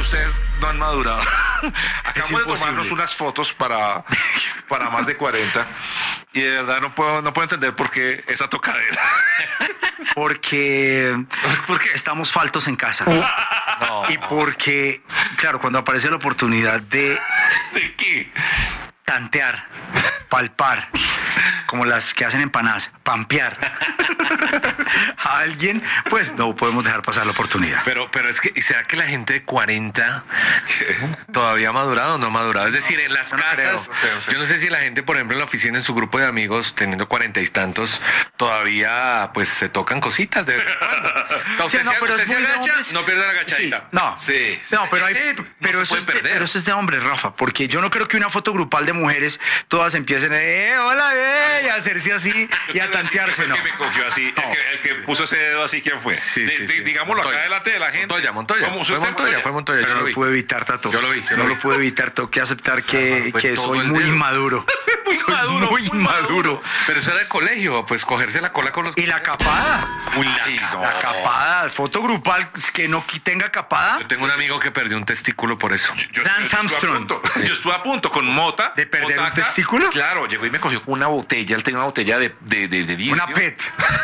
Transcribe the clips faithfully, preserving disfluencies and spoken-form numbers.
ustedes no han madurado. Acabamos de tomarnos unas fotos para, para más de cuarenta y de verdad no puedo, no puedo entender por qué esa tocadera. Porque, porque estamos faltos en casa. No. Y porque, claro, cuando aparece la oportunidad de... ¿De qué? Tantear, palpar, como las que hacen empanadas, pampear a alguien, pues no podemos dejar pasar la oportunidad. Pero, pero es que, ¿será que la gente de cuarenta todavía ha madurado o no ha madurado? Es decir, en las no, no casas, creo. No sé, no sé. yo no sé si la gente, por ejemplo, en la oficina, en su grupo de amigos, teniendo cuarenta y tantos, todavía pues se tocan cositas de vez en cuando. O sea, Sí, no, usted pero se es muy de agacha, hombres. no pierde la Sí, agachadita. no, Sí. no, pero hay, Ese pero, no eso se es puede de, perder. pero eso es de hombres, Rafa, porque yo no creo que una foto grupal de mujeres todas empiecen a, eh, hola, eh, y a hacerse así y a tantearse, El no. que me cogió así, No. el, que, el que puso ese dedo así, ¿quién fue? Sí, De- sí, de- sí. Digámoslo acá Montoya. delante de la gente. Montoya, Montoya. ¿Cómo? Fue ¿Usted Montoya, fue Montoya. Pero yo no lo lo vi. puedo evitar, Tato. Yo lo vi, yo no lo lo vi. puedo evitar, tengo que aceptar que, Ah, fue que todo soy el muy dedo. inmaduro. Muy soy maduro, muy muy inmaduro. maduro. Pero eso era de colegio, pues cogerse la cola con los... Y la capada. Uy, la Ay, no. La capada, foto grupal que no qui- tenga capada. Yo tengo un amigo que perdió un testículo por eso. Yo, Lance yo estuve a Armstrong. punto, yo estuve a punto con Mota. ¿De perder un Motaca. testículo? Claro, llegó y me cogió con una botella. Él tenía una botella de, de, de, de vidrio. Una pet.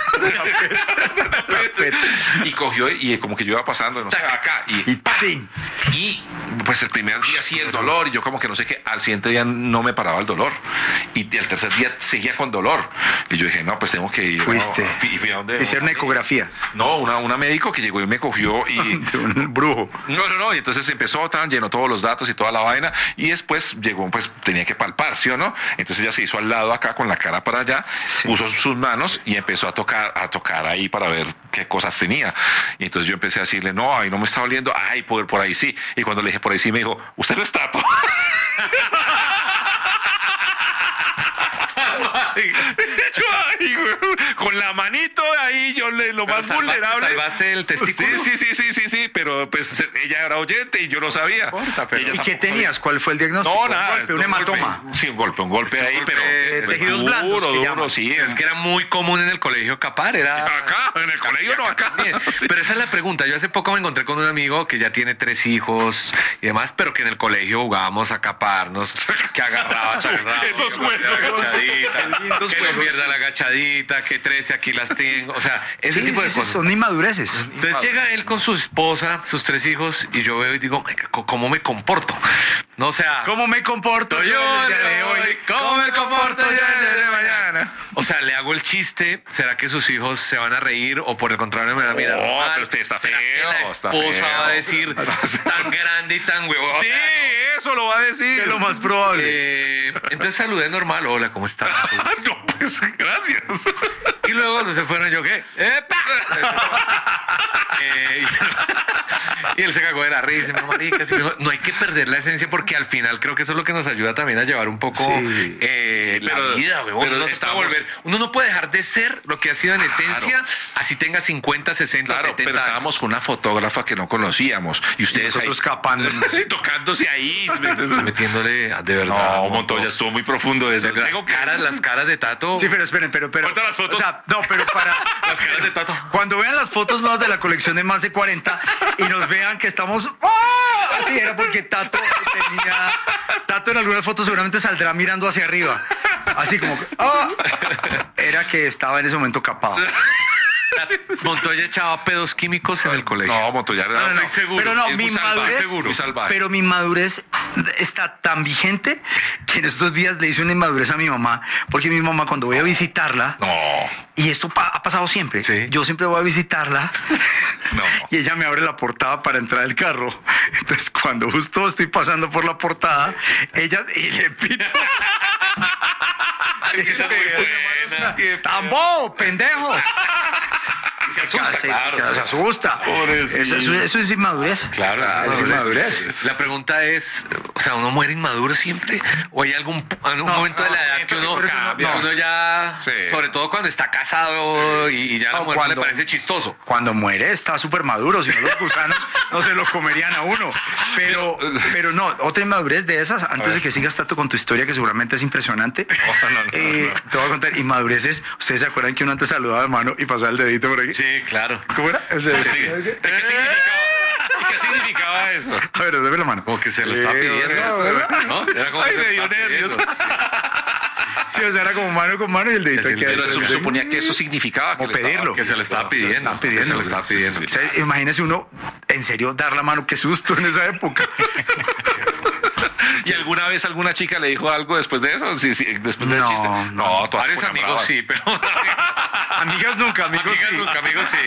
Pet. Y cogió y como que yo iba pasando, no sé, acá. Y, Y ¡ping! y pues el primer día sí el dolor. Y yo como que no sé qué. Al siguiente día no me paraba el dolor. Y el tercer día seguía con dolor. Y yo dije, no, pues tengo que ir. Fuiste. No, y fui a donde... Hicieron una ecografía No, una, una médico que llegó y me cogió y... de un brujo. No, no, no, y entonces empezó, tan, llenó todos los datos y toda la vaina, y después llegó, pues tenía que palpar, ¿sí o no? Entonces ella se hizo al lado acá con la cara para allá, Sí. puso sus manos y empezó a tocar, a tocar ahí para ver qué cosas tenía. Y entonces yo empecé a decirle, no, ahí no me está doliendo, ay, por, por ahí sí. Y cuando le dije por ahí sí, me dijo, usted no está. Yo ahí, güey, con la manito ahí, yo le, lo Pero más salvaste- vulnerable. salvaste el testículo. Sí, sí, sí, sí, sí, sí, pero pues ella era oyente y yo no sabía. importa, pero- Ella ¿Y qué tampoco tenías? ¿Cuál fue el diagnóstico? No, Un nada. golpe, un un hematoma. golpe. Sí, un golpe, un golpe Un ahí, golpe pero. de pues, tejidos duro, blandos, que duro, llaman. sí. Es que era muy común en el colegio capar, era... Acá, en el colegio no, acá. También. Sí. Pero esa es la pregunta. Yo hace poco me encontré con un amigo que ya tiene tres hijos y demás, pero que en el colegio jugábamos a caparnos, que agarrabas, agarrabas, Esos que la juegos. agachadita, Qué lindos que no juegos. pierda la agachadita, que trece aquí las tengo. O sea, ese Sí, tipo sí, de sí, cosas. son inmadureces. Entonces llega él con su esposa, sus tres hijos, y yo veo y digo, "Marica, ¿cómo me comporto? No, o sea, ¿Cómo me comporto yo yo el el día de hoy? ¿Cómo me comporto yo el día de mañana? O sea, le hago el chiste, ¿será que sus hijos se van a reír o por el contrario me van a mirar? No, mal? pero usted está ¿Será que feo, la está esposa feo. va a decir tan grande y tan huevón? Sí, eso lo va a decir. Es lo más probable. Eh, entonces saludé normal, hola, ¿cómo estás? Ah, no, pues gracias. Y luego cuando se fueron, yo, ¿qué? ¡Epa! Eh, y, y él se cagó de la risa, y me dijo, "Marica, sí, no, no hay que perder la esencia porque al final creo que eso es lo que nos ayuda también a llevar un poco Sí. eh, la Pero- vida, huevón. pero Uno, no se puede estamos- volver- uno no puede dejar de ser lo que ha sido en esencia, así tenga cincuenta, sesenta, Claro, setenta pero años. estábamos con una fotógrafa que no conocíamos y ustedes nosotros ahí- capándonos. tocándose ahí. Metiéndole, de verdad. No, Montoya estuvo muy profundo eso. Las Tengo que- caras, las caras de Tato. Sí, pero esperen, pero, pero. Cuenta las fotos. O sea, no, pero para. Las caras de Tato. Cuando vean las fotos nuevas de la colección de más de cuarenta y nos vean que estamos. ¡Ah! Así era porque Tato tenía. Tato en algunas fotos seguramente saldrá mirando hacia arriba. Así como. que, ¡ah! Era que estaba en ese momento capado. Montoya echaba pedos químicos en el colegio. No, Montoya era No, no, no. estoy seguro. Pero no, Es mi muy salvaje, madurez, seguro, muy salvaje. pero mi madurez está tan vigente que en estos días le hice una inmadurez a mi mamá, porque mi mamá cuando voy a visitarla, No, y esto pa- ha pasado siempre, Sí. yo siempre voy a visitarla no. y ella me abre la portada para entrar al carro. Entonces cuando justo estoy pasando por la portada, ella y le pito. Ay, esa es muy buena. ¡Tambo, pendejo! Se asusta, Se- se- claro. se asusta. Pobrecito. Eso, eso- eso es inmadurez. Claro, Eso es sí, inmadurez. La pregunta es, o sea, ¿uno muere inmaduro siempre? ¿O hay algún, algún No, momento de la no, edad que uno pero eso no- cambia? no. Uno ya, Sí. sobre todo cuando está casado y, y ya la No, mujer no le cuando- parece chistoso. Cuando muere está súper maduro, si no los gusanos no se lo comerían a uno. Pero, pero no, otra inmadurez de esas, antes de que sigas tanto con tu historia, que seguramente es impresionante, No, no, no, eh, no. te voy a contar, inmadureces, ¿ustedes se acuerdan que uno antes saludaba de mano y pasaba el dedito por aquí? Sí, claro. ¿Cómo era? El dedito. Sí. ¿De qué significaba? ¿Y ¿qué significaba eso? A ver, dame la mano. Como que se lo estaba pidiendo. Eh, ¿no? Era como Ay, que se me lo dio estaba nervios. pidiendo. Sí, o sea, era como mano con mano y el dedito Es el aquí. Pero dedo, se sí. suponía que eso significaba Como que le estaba- pedirlo. Que se lo estaba pidiendo. Estaba pidiendo. Que se lo estaba pidiendo. Sí, sí, O sea, imagínese uno, en serio, dar la mano, qué susto en esa época. ¿Y alguna vez alguna chica le dijo algo después de eso? Sí, sí, después del No, chiste. no. No, todas Varios se amigos enamoraban. sí, pero Amigas nunca, amigos amigas sí. nunca, amigos sí.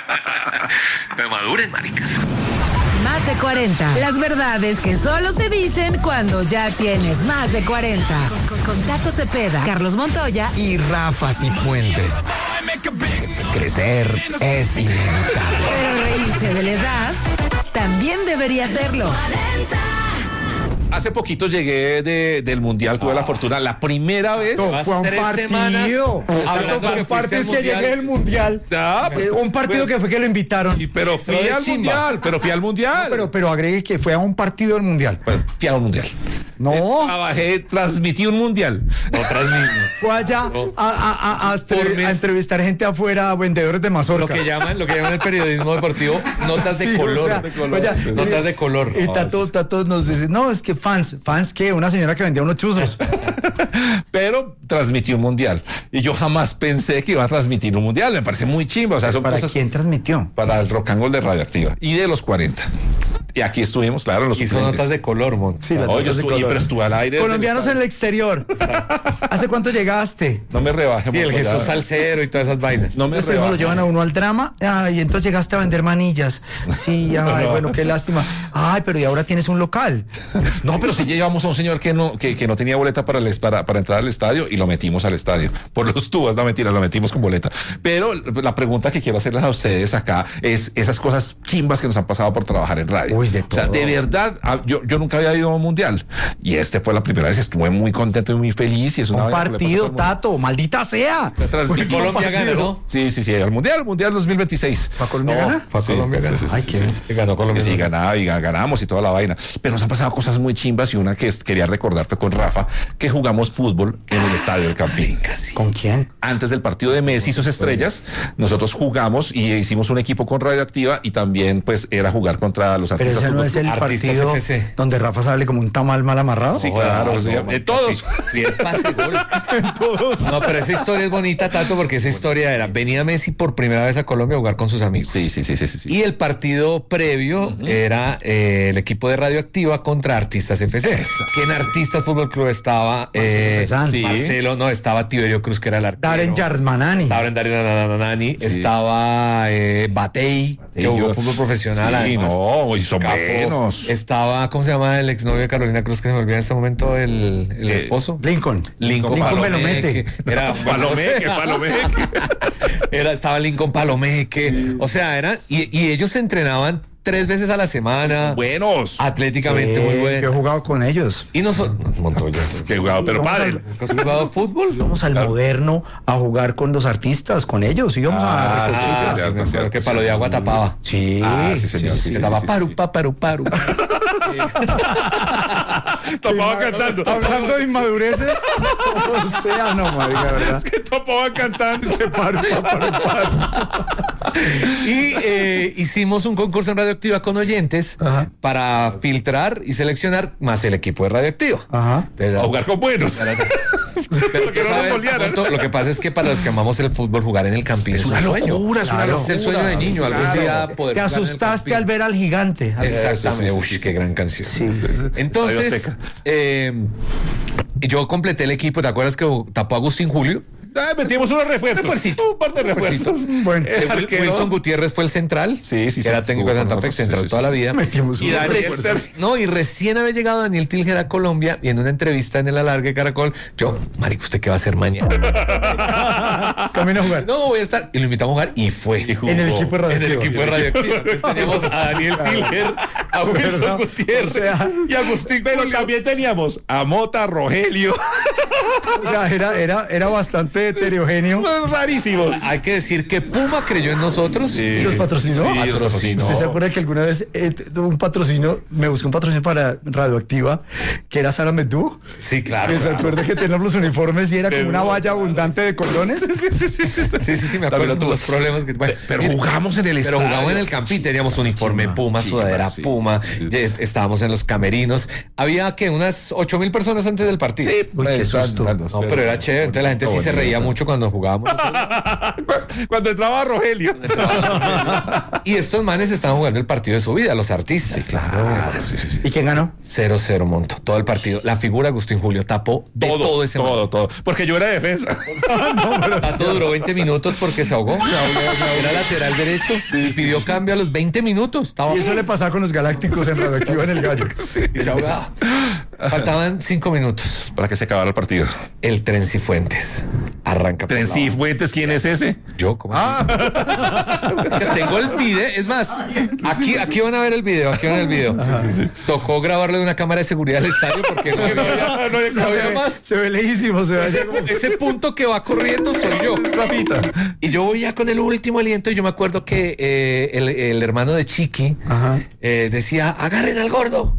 Pero maduren, maricas. Más de cuarenta. Las verdades que solo se dicen cuando ya tienes más de cuarenta. Con, con- con Tato Cepeda, Carlos Montoya y Y Rafa Cifuentes. Crecer es inevitable. pero reírse de la edad también debería serlo. Hace poquito llegué de- del Mundial, tuve la fortuna, la primera vez. No, fue a un tres partido. semanas Tanto hablando fue que un fuiste partido al es que Mundial. llegué al Mundial. Ah, Eh, un partido que fue que lo invitaron. Y- pero fui Pero de al chimba. Mundial, pero fui al Mundial. Pero, pero agregue que fue a un partido del Mundial. Bueno, fui a un Mundial. No, Trabajé, transmití un Mundial. No transmito. fue allá a, a- a- a estre- Por mes. a entrevistar gente afuera, vendedores de Lo mazorca. que llaman, lo que llaman el periodismo deportivo, notas de Sí, o color. sea, de color. oye, Sí. Notas de color. Y Tato, Tato nos dice, no, es que fans, ¿fans qué? Una señora que vendía unos chuzos. Pero transmití un Mundial. Y yo jamás pensé que iba a transmitir un Mundial. Me parece muy chimba. O sea, son ¿Para cosas quién transmitió? para el rock and roll de Radioactiva. Y de los cuarenta. Y aquí estuvimos, claro, en los Y son suplentes. notas de color, Mon. Sí, las Oye, notas de estuve, color. pero estuve al aire. desde Colombianos en el el exterior. ¿Hace cuánto llegaste? No me rebaje. Sí, el Montoya. Jesús salsero y todas esas vainas. No me Después me lo rebaje. llevan a uno al drama. Ay, entonces llegaste a vender manillas. Sí, ay, bueno, qué lástima. Ay, pero y ahora tienes un local. No, pero sí llevamos a un señor que no, que, que no tenía boleta para, el, es- para, para entrar al estadio y lo metimos al estadio. Por los tubos, no mentiras, lo metimos con boleta. Pero la pregunta que quiero hacerles a ustedes acá es esas cosas chimbas que nos han pasado por trabajar en radio. Uy, de O sea, todo. de verdad, ah, yo, yo nunca había ido a un mundial. Y este fue la primera vez, estuve muy contento y muy feliz. Y es una Un vaina que le pasa a partido, todo el mundo. Tato, maldita sea. transmisión. Último Colombia partido. gana, ¿no? Sí, sí, sí, al mundial, mundial dos mil veintiséis. ¿Fue a Colombia No, gana? Fue a sí, Colombia sí, gana. sí, sí, Ay, sí, qué sí. bien. Y ganó Colombia. Sí, ganaba y ga- ganamos y toda la vaina. Pero nos han pasado cosas muy chimbas y una que es- quería recordar fue con Rafa, que jugamos fútbol en el estadio del Campín. ¿Con quién? Antes del partido de Messi y sus estrellas, nosotros jugamos y hicimos un equipo con Radioactiva y también pues era jugar contra los Pero artistas. ese no fútbol es el Artistas partido F C. donde Rafa sale como un tamal mal amarrado. Sí, claro, sí, de todos. Y el pase gol. No, pero esa historia es bonita, Tato, porque esa historia era, venía Messi por primera vez a Colombia a jugar con sus amigos. Sí, sí, sí, sí, sí, sí. Y el partido previo era eh, el equipo de Radioactiva contra Artistas F C. Que en Artistas Fútbol Club estaba eh, Cezanne. Sí. Marcelo, no, estaba Tiberio Cruz, que era el arquero. Darren Yarmanani. Estaba en Darren Nananani, Sí. estaba eh, Batey, que Ellos- jugó fútbol profesional. Sí, además. no, y son Capo. buenos. Estaba, ¿cómo se llama el exnovio de Carolina Cruz que se me olvida en este momento? El, el Eh, esposo. Lincoln. Lincoln Lincoln me lo Palomeque. mete. Era Palomeque, Palomeque. Era, estaba Lincoln Palomeque. O sea, eran, y, y ellos se entrenaban tres veces a la semana. Buenos. Atléticamente Sí, muy Yo he buenos. jugado con ellos. Y nosotros, Montoya, Qué jugado, pero Vamos padre. ¿has jugado fútbol? Íbamos al moderno a jugar con los artistas, con ellos. Íbamos Ah, a sí, recochizas. sí, Ah, sí, sí, cierto, me acuerdo cierto, que palo de agua tapaba. Sí, Ah, sí, señor, sí, Se sí, daba sí, paru, sí. pa, paru, paru. Topaba cantando. Hablando de inmadureces. O sea, no, marica, ¿verdad? Que topaba cantando. Y eh, hicimos un concurso en Radioactiva con oyentes para filtrar y seleccionar más el equipo de Radioactiva. Ajá. Entonces, A jugar con buenos. Pero que tú no nos sabes, golearan. Monto, lo que pasa es que para los que amamos el fútbol, jugar en el Campín es, un sueño. es una Claro. Es el sueño de niño, algún Claro. día poder Te jugar en el asustaste Campín. al ver al gigante. Exactamente. Eso, sí, Uy, sí, sí, qué sí. gran canción. Radio Entonces, Azteca. eh, yo completé el equipo. ¿Te acuerdas que tapó Agustín Julio? Ah, metimos unos refuerzos. Refuercito. Un par de refuerzos. Bueno, Eh, El Wil- arquero. Wilson Gutiérrez fue el central. Sí, sí, que sí. era técnico de Santa Fe, Sí, central sí, toda sí, la sí. vida. metimos Y un Daniel refuerzo. Terz- No, y recién había llegado Daniel Tilger a Colombia y en una entrevista en el Alargue de Caracol, yo, marico, ¿usted qué va a hacer mañana? Camina a jugar. No, voy a estar. Y lo invitamos a jugar y fue. En el equipo de En el Radioactiva. equipo de Radioactiva. Entonces teníamos a Daniel Tilger, a Wilson ¿Verdad? Gutiérrez O sea, y a Agustín Pero Julio. también teníamos a Mota, Rogelio. O sea, era, era, era bastante deporte heterogéneo. Rarísimo. Hay que decir que Puma creyó en nosotros. ¿Y los patrocinó? Sí, los patrocinó. ¿Usted se acuerda que alguna vez eh, tuvo un patrocinio, me busqué un patrocinio para Radioactiva, que era Sara Medú? Sí, claro. Que se acuerda que teníamos los uniformes y era como una valla abundante de cordones. Sí, sí, sí, sí. Sí, sí, sí, me acuerdo de los problemas que... Bueno, Pero mire, jugamos en el Pero estadio. jugamos en el Campín, teníamos uniforme Sí, Puma, sí, sudadera sí, Puma, sí. eh, estábamos en los camerinos. Había que unas ocho mil personas antes del partido. Sí, Uy, qué pues, susto. tantos, No, pero era chévere, entonces la gente sí se reía bonito. mucho cuando jugábamos. Cuando entraba Rogelio. Y estos manes estaban jugando el partido de su vida, los artistas. Claro, sí, sí, sí. ¿Y quién ganó? cero cero monto, todo el partido. La figura Agustín Julio tapó de todo, Todo, ese todo, todo. Porque yo era defensa. Tato duró veinte minutos porque se ahogó. Era lateral derecho y pidió cambio a los veinte minutos. Estaba Sí, eso le pasaba con los galácticos en Radioactiva en el Gallo. y se ahogaba. Faltaban cinco minutos. Para que se acabara el partido. El Tren Cifuentes arranca. por la Trenci banda. Fuentes, ¿quién es ese? Yo, ¿cómo Ah, Es que tengo el video, es más, aquí, aquí van a ver el video, aquí van a ver el video. Tocó grabarlo de una cámara de seguridad del estadio porque no había, no había- no había Se ve- más. Se ve lejísimo, se ve Ese, allá como- ese punto que va corriendo soy yo. Rafita. Y yo voy ya con el último aliento y yo me acuerdo que eh, el, el hermano de Chiqui Ajá. eh, decía, agarren al gordo.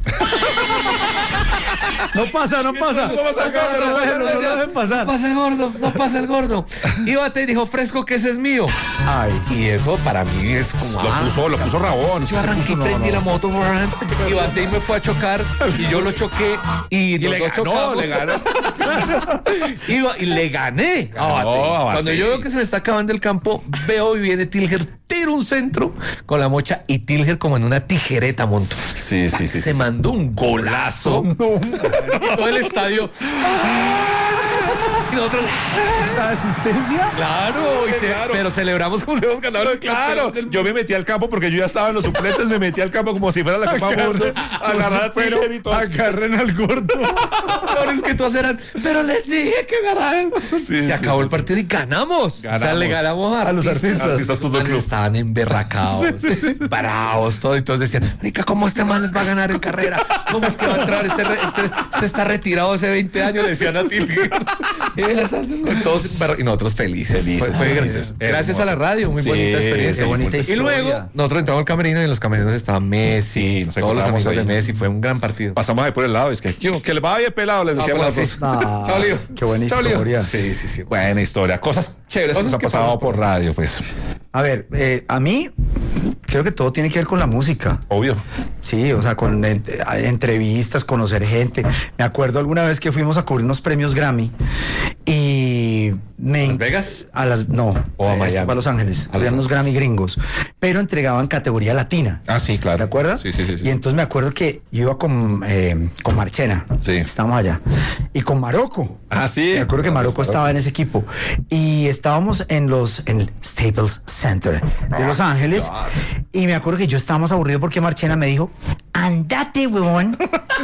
No pasa, no pasa. No pasa, No pasa, no pasa, no lo dejen No pasar. pasa el gordo, no pasa el gordo. Y bate y dijo, fresco que ese es mío. Ay. Y eso para mí es como... Lo ah, puso, lo puso Rabón. Yo arranqué y Se puso- no, prendí no. la moto Moran, y bate y me fue a chocar y yo lo choqué y, Y los le dos ganó, chocamos. le ganó. Iba- y le gané a Ganó Bate. a Bate. Cuando yo veo que se me está acabando el campo, veo y viene Tilger, tiro un centro con la mocha y Tilger como en una tijereta monto. Sí, sí, sí. Se sí. mandó un golazo. Y todo el estadio. Y nosotros, ¿La asistencia? claro, y se- Claro. pero celebramos como si hubiéramos ganado el Claro, campeonato del yo me metí al campo porque yo ya estaba en los suplentes, me metí al campo como si fuera la Copa Mundo, agarrar a Pero Tiger y todo. agarren al gordo. Peores que todos eran, pero les dije que ganaran. Sí, se sí, acabó sí, el partido y ganamos. O sea, Ganamos. le ganamos a, A los artistas. Artistas Fútbol Manes Club. estaban emberracados, bravos, todo. Y todos decían, Rica, ¿cómo este man les va a ganar en carrera? ¿Cómo es que va a entrar? Este, re- este, este está retirado hace veinte años, le decían a ti. Y les hacen con todos embarra- y nosotros felices. Felices, Fue- fue felices. gracias a la Hermoso. radio, muy Sí, bonita experiencia. qué bonita y historia. luego nosotros entramos al camerino y en los camerinos estaba Messi, Sí, nos todos los encontramos amigos de ahí. Messi. Fue un gran partido. Pasamos ahí por el lado, es que, que, que le vaya pelado, les Ah, decíamos pues, los sí. dos. Ah, Chao, Lío. qué buena Chao, Lío. historia. Sí, sí, sí. Buena historia, cosas chéveres Cosas que nos que han pasado pasan por radio, pues. A ver, eh, a mí creo que todo tiene que ver con la música. Obvio. Sí, o sea, con ent- entrevistas, conocer gente. Me acuerdo alguna vez que fuimos a cubrir unos premios Grammy y me... ¿Las Vegas? A las, no, ¿O a esto Miami? fue a Los Ángeles. A Los Había unos Grammy gringos, pero entregaban categoría latina. Ah, sí, claro. ¿Se acuerdan? Sí, sí, sí. sí. Y entonces me acuerdo que yo iba con, eh, con Marchena. Sí. Estábamos allá. Y con Marocco. Ah, sí. Me acuerdo que Marocco estaba en ese equipo. Y estábamos en los en el Staples Center de Los Ángeles. Y me acuerdo que yo estábamos aburridos porque Marchena me dijo, andate, huevón.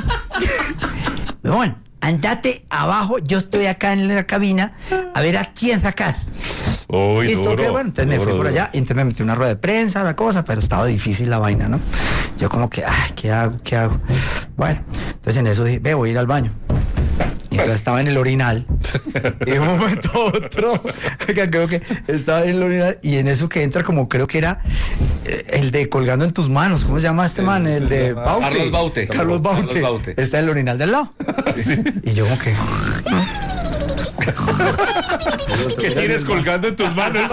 Huevón, andate abajo. Yo estoy acá en la cabina a ver a quién sacar. Uy, Listo, duro, ok, bueno, entonces me duro, fui por duro. allá, y entonces me metí en una rueda de prensa, la cosa, pero estaba difícil la vaina, ¿no? Yo como que, ay, ¿qué hago? ¿Qué hago? Bueno, entonces en eso dije, ve, voy a ir al baño. Y entonces estaba en el orinal, y de un momento a otro, que creo que estaba en el orinal, y en eso que entra como creo que era eh, el de colgando en tus manos, ¿cómo se llama este man? El de Baute. Carlos Baute. Carlos Baute. Carlos Baute. Está en el orinal del lado. Y yo como que... ¿Qué tienes colgando en tus manos?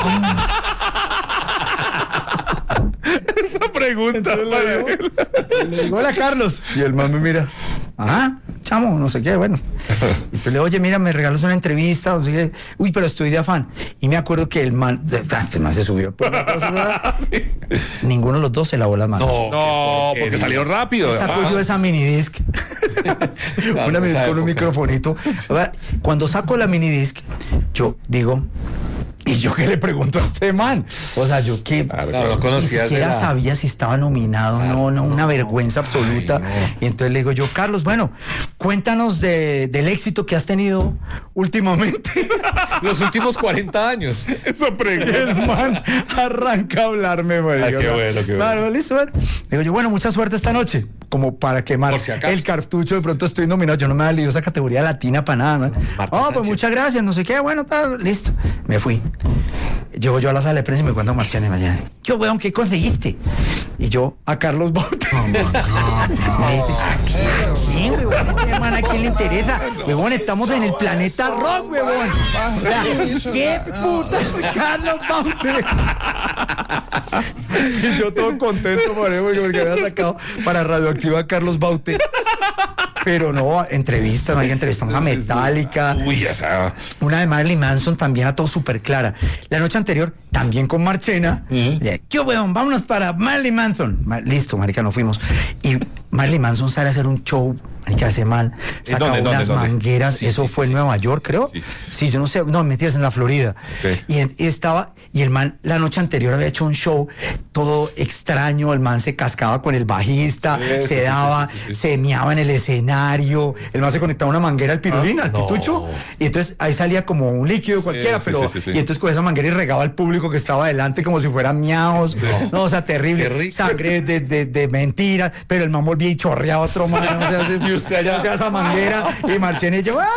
Esa pregunta. Le digo, hola Carlos. Y el man me mira, ajá, chamo, no sé qué, bueno. Y pues le digo, oye, mira, me regalas una entrevista, no sé qué. Uy, pero estoy de afán. Y me acuerdo que el man, el man se subió. Por la cosa, ninguno de los dos se lavó las manos. No, porque salió rápido. Saco Ah. yo esa minidisc. Una minidisc esa con un época. microfonito. O sea, cuando saco la minidisc, yo digo, ¿y yo qué le pregunto a este man? O sea, yo qué. Claro, Claro, lo Ni conocías de siquiera la- sabía si estaba nominado, no, no, una vergüenza absoluta. Y entonces le digo yo, Carlos, bueno, cuéntanos de, del éxito que has tenido últimamente. Los últimos cuarenta años. Eso pregunta. El man arranca a hablarme, marica. Ah, qué bueno, qué bueno. Claro, listo, bueno. Digo yo, bueno, mucha suerte esta noche. como para quemar Por si acaso. el cartucho, de pronto estoy nominado, yo no me he leído esa categoría latina para nada, ¿no? Marta Oh, pues Sánchez. muchas gracias, no sé qué, bueno, está, listo. Me fui. Llego yo a la sala de prensa y me cuento a Marciana y mañana. ¿Qué weón, qué conseguiste? Y yo a Carlos Baute. ¿A quién, weón? Mi hermana, ¿a quién le interesa? Weón, estamos en el planeta rock, weón. O sea, ¿qué putas Carlos Baute? Y yo todo contento por eso, porque había sacado para Radioactiva a Carlos Baute. Pero no, entrevistas, no hay entrevistamos a Metallica. Uy, esa. Una de Marilyn Manson también a todo súper clara. La noche anterior, también con Marchena. Mm. de, ¿Qué weón? Vámonos para Marilyn Manson. Ma- Listo, marica, nos fuimos. Y Marilyn Manson sale a hacer un show, marica, ese man saca dónde, unas dónde, dónde? mangueras. Sí, Eso sí, fue sí, en Nueva sí, York, creo. sí. Sí, yo no sé, no, mentiras, en la Florida. Ok. Y, en- y estaba, y el man la noche anterior había hecho un show todo extraño. El man se cascaba con el bajista, Sí, se sí, sí, daba, sí, sí, sí. se meaba en el escenario. El man se conectaba a una manguera al pirulín, al no. pitucho. Y entonces ahí salía como un líquido cualquiera, sí, pero. sí, sí, sí. Y entonces con esa manguera y regaba al público que estaba adelante como si fueran miaos. No, o sea, terrible. Qué rico. Sangre de, de, de mentiras. Pero el man volvía y chorreaba a otro man. O sea, y usted allá hacía esa manguera y Marchena y yo. ¡ay!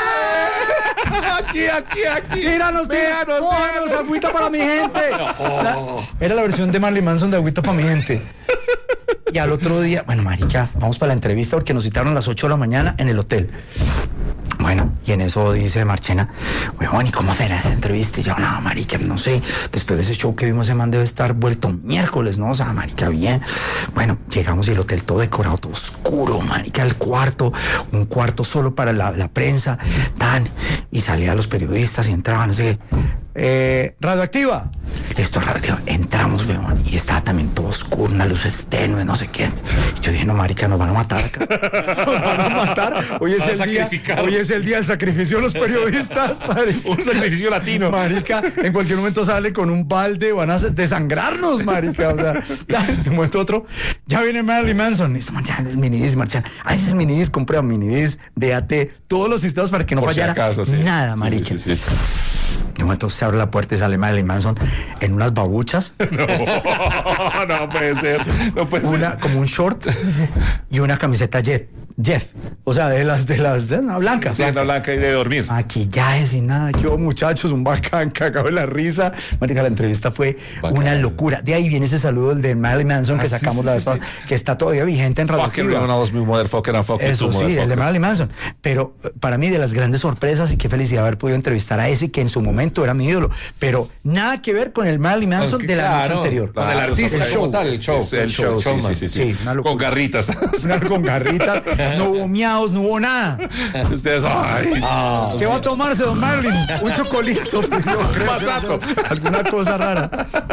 Aquí, aquí, aquí. Tíranos, tíranos, tíranos, agüita para mi gente. La- era la versión de Marilyn Manson de agüita para mi gente. Y al otro día, bueno, marica, vamos para la entrevista porque nos citaron a las ocho de la mañana en el hotel. Bueno, y en eso dice Marchena, weón, ¿y cómo será esa entrevista? Y yo, no, marica, no sé. Después de ese show que vimos, ese man debe estar vuelto miércoles, ¿no? O sea, marica, bien. Bueno, llegamos y el hotel todo decorado, todo oscuro, marica, el cuarto, un cuarto solo para la, la prensa, tan. Y salían los periodistas y entraban, no sé qué. Eh, Radioactiva. Listo, Radioactiva. Entramos, weón, y estaba también todo oscuro, una luz tenue, no sé qué. Y yo dije, no, marica, nos van a matar acá. Nos van a matar. Hoy es Van a el día, sacrificar. hoy es el día del sacrificio de los periodistas, marica. Un sacrificio latino. Marica, en cualquier momento sale con un balde, van a desangrarnos, marica. O sea, ya, de un momento a otro, ya viene Marilyn Manson. Listo, man, ya, el minidisc, marchan. Ah, ese es el minidisc, compré un minidisc, D A T, todos los sistemas para que no Por si fallara acaso, sí. nada, Sí, marica. sí, sí, sí. De momento se abre la puerta y sale Marilyn Manson en unas babuchas, No, no puede ser. No puede ser. una, como un short y una camiseta Jet, Jeff. O sea, de las, de las, de una blanca. Sí, una blanca y de dormir. Maquillaje sin nada. Yo, muchachos, un bacán, cagado de la risa. Marica, la entrevista fue Bacán. una locura. De ahí viene ese saludo, el de Marilyn Manson, que Ah, sí, sacamos sí, la sí, vez pasada, sí. que está todavía vigente en Fucking Radioactiva. una dos, mi motherfucker and fuck you Eso too, sí, el de motherfucker. Marilyn Manson. Pero eh, para mí, de las grandes sorpresas, y qué felicidad haber podido entrevistar a ese que en su momento era mi ídolo. Pero nada que ver con el Marilyn Manson que de la noche claro, anterior. con el artista el como show. tal, el show. Es el show, sí, showman. sí, sí, Sí, sí. una locura. Con garritas. Con garritas, no hubo miados, no hubo nada. Ustedes, ay. ¿Qué va a tomarse, don Marilyn? Un chocolito, pues, yo creo. Masato. Alguna cosa rara.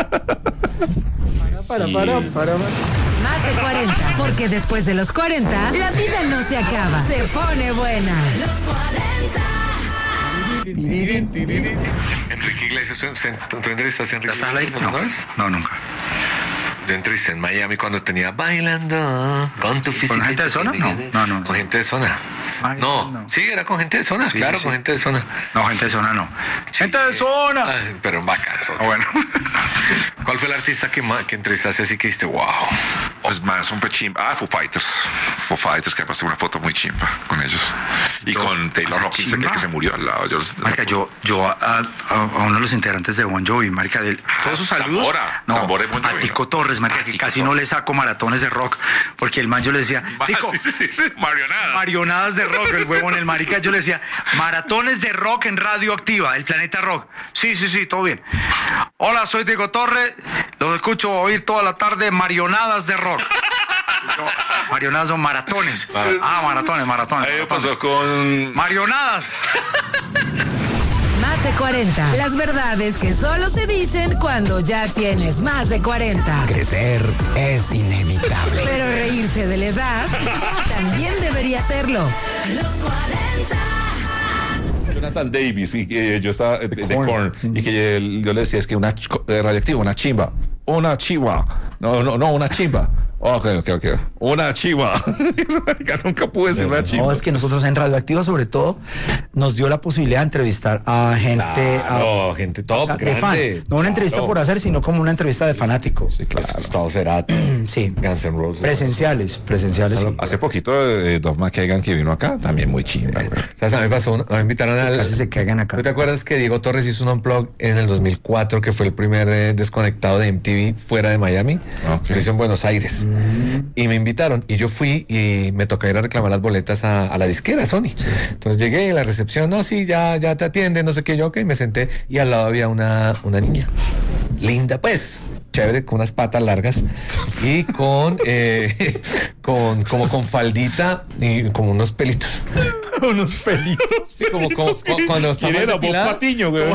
Para, para, para, para. Más de cuarenta. Porque después de los cuarenta, la vida no se acaba. Se pone buena. Enrique Iglesias, ¿tú entrevistaste a Enrique ¿Estás al aire? Iglesias alguna No, vez? no, nunca. Yo entrevisté en Miami cuando tenía Bailando con tu física. gente de zona? No, no, no. Con gente de zona. Bailando. No, sí, era con gente de zona, Sí, claro, sí, con sí. gente de zona. No, gente de zona no. ¡Gente de zona! Ay, pero en vacas. Ah, bueno. ¿Cuál fue el artista que, ma- que entrevistaste así que dijiste, wow? Pues más un pechimba. Ah, Foo Fighters. Foo Fighters, que pasé una foto muy chimpa con ellos. Y Yo- con Taylor ¿así Hawkins, chimba? que, que se murió al lado. Yo, Marica, yo, yo a, a- a uno de los integrantes de Bon Jovi, marica, de todos sus saludos. Zambora, no, Zambora de Bon a Jovi, Tico ¿no? Torres, marica, A que Tico casi no Torres. le saco maratones de rock, porque el man yo le decía, Tico, sí, sí, sí, sí, marionada. marionadas de rock, el huevón, el marica, yo le decía, maratones de rock en Radioactiva, el Planeta Rock. Sí, sí, sí, todo bien. Hola, soy Tico Torres, los escucho oír toda la tarde, marionadas de rock. Yo, marionadas son maratones. Ah, maratones, maratones. A mí me maratones. pasó con. Marionadas. Más de cuarenta. Las verdades que solo se dicen cuando ya tienes más de cuarenta. Crecer es inevitable. Pero reírse de la edad también debería serlo. Jonathan Davis, y que yo estaba de, de Korn, y que él- yo le decía, es que una ch- eh, radioactiva, una chimba, una chiva, no, no, no, una chimba. Ok, ok, ok. Una chiva. Nunca pude ser una chiva. No, es que nosotros en Radioactiva, sobre todo, nos dio la posibilidad de entrevistar a gente. Claro, a, gente top, o sea, de grande, fan. No una entrevista claro. por hacer, sino como una entrevista de fanático. Sí, claro. Gustavo Cerati, Sí. Guns N' Roses. Presenciales, presenciales. Sí. Hace poquito eh, Duff McKagan que vino acá, también muy chimba. güey. ¿Sabes? A mí me pasó, una- a mí me invitaron al... Casi se cagan acá. ¿Tú te acuerdas que Diego Torres hizo un unplug en el dos mil cuatro, que fue el primer eh, desconectado de M T V fuera de Miami? Ok. Lo hizo en Buenos Aires. Y me invitaron y yo fui y me tocó ir a reclamar las boletas a, a la disquera Sony. Entonces llegué a la recepción, no, sí, ya, ya te atienden, no sé qué, yo, ok, me senté y al lado había una, una niña. Linda, pues, chévere, con unas patas largas y con, eh, con como con faldita y como unos pelitos. Unos pelitos. Sí, como, como, como cuando está mal depilada. Patiño, güey.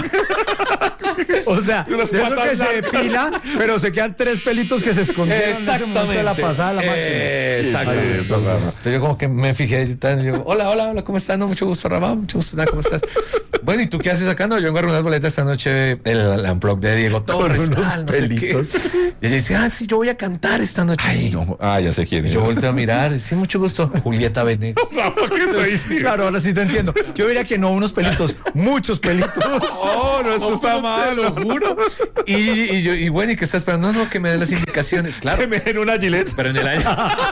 O sea, de Unas eso patas que se largas. depila, pero se quedan tres pelitos que se escondieron en ese momento de la pasada de la máquina. Exactamente. Entonces yo como que me fijé y tal, y yo, hola, hola, hola, ¿cómo estás? No, mucho gusto, Ramón, mucho gusto, ¿cómo estás? Bueno, ¿y tú qué haces acá? No, yo vengo a arreglar unas boletas esta noche, el, el unplug de Diego Torres, unos tal, no sé qué. pelitos. Y ella dice, ah, sí, yo voy a cantar esta noche. Ay, no. Ah, ya sé quién Y es. yo volteo a mirar, sí, mucho gusto, Julieta Venegas. ¿Qué estoy diciendo? Claro, ahora sí te entiendo. Yo diría que no unos pelitos, muchos pelitos. Oh, no, esto está mal, lo juro. Y, y yo, y bueno, ¿y qué estás esperando? No, no, que me den las indicaciones, claro. Que me den una Gillette. Pero en el año,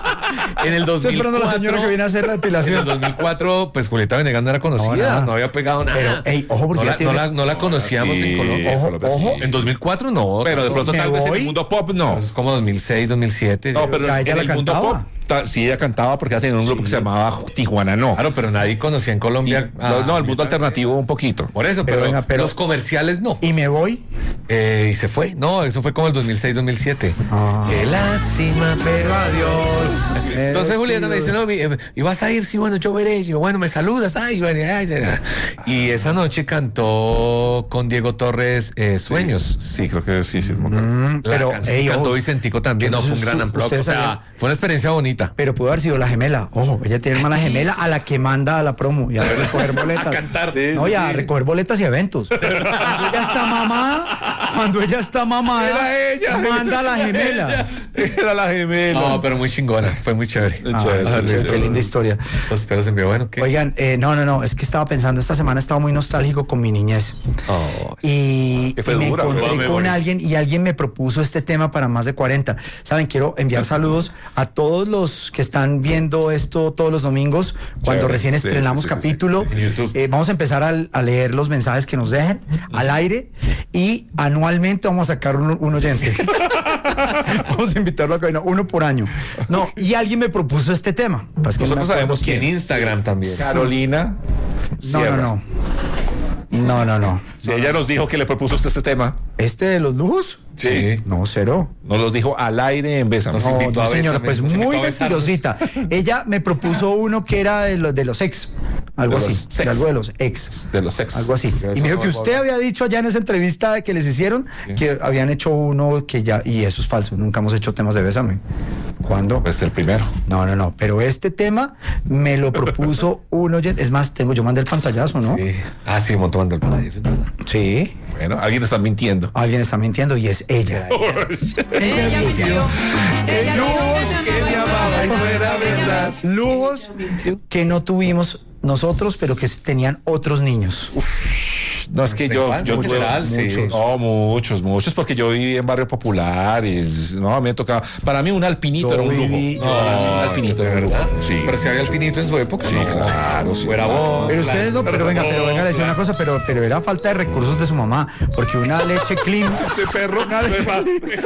en el dos Estoy mil cuatro, esperando a la señora que viene a hacer la en el depilación. dos mil cuatro, pues Julieta Venegas no era conocida, No, no, nada. había pegado nada. Pero, ey, ojo, porque no, ya la, tiene- no, la, no la conocíamos Sí, en Colombia. Ojo, Colombia, ojo. sí. En dos mil cuatro no. Pero de pronto Me tal vez en voy. el mundo pop no. Es como dos mil seis, dos mil siete. No, pero Ya en ella el la mundo cantaba. pop ta- sí ella cantaba porque ella tenía un grupo que se llamaba Tijuana No. Claro, pero nadie conocía en Colombia. No, no, el mundo alternativo un poquito. Por eso, Pero pero, venga, pero- los comerciales no. Y me voy. Eh, y se fue. No, eso fue como el dos mil seis, dos mil siete. Ah. Qué lástima, pero adiós. Me Entonces Julieta me dice, despido. no, mi- eh, ¿y vas a ir? Sí, bueno, yo veré. Y yo, bueno, me saludas. Ay, bueno, ay, ay, ay. Y esa noche cantó con Diego Torres eh, Sueños. Sí, creo que sí, sí. me acuerdo. La Pero, canción ey, que cantó ojo, Vicentico también. yo No, no fue sé un gran si unplug. O ustedes sea, sabían- fue una experiencia bonita. Pero pudo haber sido la gemela. Ojo, ella tiene hermana gemela a la que manda a la promo y a recoger boletas. A cantar. Sí, no, sí, y a sí. recoger boletas y eventos. Cuando ella está mamada, cuando ella está mamada, Era ella. manda a la gemela. Era la gemela. No, pero muy chingona. Fue muy chévere. Ah, Chévere, qué chévere. qué linda historia. Los pelos envió, bueno, ¿qué? Oigan, eh, no, no, no, es que estaba pensando, esta semana estaba muy nostálgico con mi niñez. Oh, Y, Que fue y me dura, encontré fue con memoria. alguien y alguien me propuso este tema para más de cuarenta. Saben, quiero enviar saludos a todos los que están viendo esto todos los domingos cuando Chévere. recién Sí, estrenamos sí, sí, sí, capítulo. sí, sí. En YouTube. Eh, vamos a empezar a, a leer los mensajes que nos dejen al aire y anualmente vamos a sacar un, un oyente. Vamos a invitarlo a cabina, uno por año. No, y alguien me propuso este tema. Pues que no me Nosotros acuerdo sabemos y en quién. Instagram también. Carolina. No, no, Sierra. no. No, no, no. Si ella nos dijo que le propuso usted este tema, ¿Este de los lujos? Sí. No, cero. nos los dijo al aire en Bésame. Nos No, invitó no, a señora, besarme, pues nos invitó muy a besarnos. mentirosita. Ella me propuso uno que era de los, de los ex, algo De así, los de sex. algo de los ex, De los ex. algo así. Eso Y me dijo no que me usted había dicho allá en esa entrevista que les hicieron que habían hecho uno que ya, y eso es falso, nunca hemos hecho temas de Bésame. ¿Cuándo? Pues el primero. No, no, no, pero este tema me lo propuso un oyente, es más, tengo, yo mandé el pantallazo, ¿no? Sí. Ah, sí, un montón del paraíso, es verdad. Sí, Bueno, alguien está mintiendo. alguien está mintiendo y es ella. Ella mintió. Ella dijo que me amaba y fuera verdad. Lujos que no tuvimos nosotros, pero que tenían otros niños. No, es que Nuestra yo, infancia yo en tuve general, sí. muchos. No, muchos, muchos, porque yo viví en barrio popular y no, me tocaba. Para mí un alpinito Yo era un lujo. viví- No, para mí un alpinito era un lujo. ¿Verdad? Sí. Pero si había alpinito en su época. Sí, claro, sí. Fuera vos. Pero ustedes no, pero venga, pero venga, le decía una cosa, pero, pero era falta de recursos de su mamá, porque una leche clean, Este perro. una leche